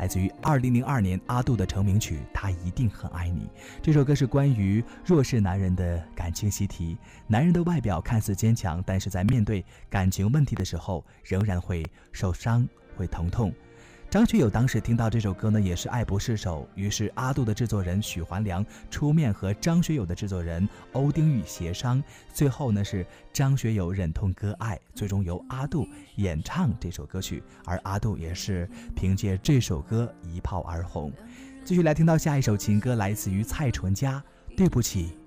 来自于2002年阿杜的成名曲《他一定很爱你》。这首歌是关于弱势男人的感情习题。男人的外表看似坚强，但是在面对感情问题的时候仍然会受伤，会疼痛。张学友当时听到这首歌呢，也是爱不释手，于是阿杜的制作人许环良出面和张学友的制作人欧丁玉协商，最后呢是张学友忍痛割爱，最终由阿杜演唱这首歌曲，而阿杜也是凭借这首歌一炮而红。继续来听到下一首情歌，来自于蔡淳佳，对不起